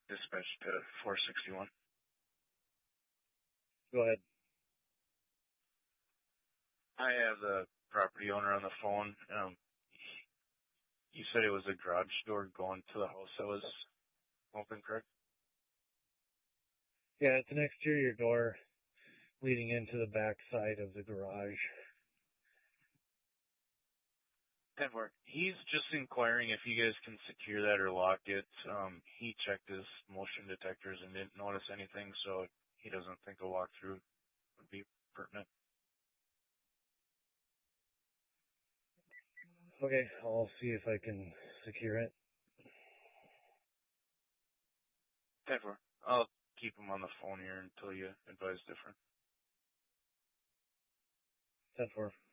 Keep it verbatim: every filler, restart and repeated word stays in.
Dispatch to four sixty-one. Go ahead. I have the property owner on the phone. Um, you said it was a garage door going to the house that was open, correct? Yeah, it's an exterior door leading into the back side of the garage. ten four. He's just inquiring if you guys can secure that or lock it. Um, he checked his motion detectors and didn't notice anything, so he doesn't think a walkthrough would be pertinent. Okay, I'll see if I can secure it. ten four. I'll keep him on the phone here until you advise different. ten four.